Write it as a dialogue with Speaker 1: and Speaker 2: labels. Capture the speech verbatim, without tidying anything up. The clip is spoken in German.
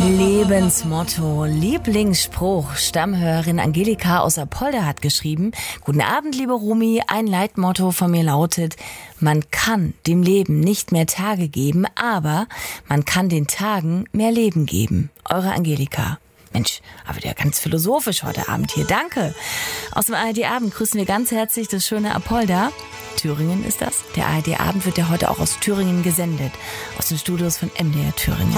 Speaker 1: Lebensmotto, Lieblingsspruch. Stammhörerin Angelika aus Apolda hat geschrieben: Guten Abend, liebe Rumi. Ein Leitmotto von mir lautet: Man kann dem Leben nicht mehr Tage geben, aber man kann den Tagen mehr Leben geben. Eure Angelika. Mensch, aber wieder ganz philosophisch heute Abend hier. Danke. Aus dem A R D-Abend grüßen wir ganz herzlich das schöne Apolda. Thüringen ist das. Der A R D-Abend wird ja heute auch aus Thüringen gesendet. Aus den Studios von M D R Thüringen.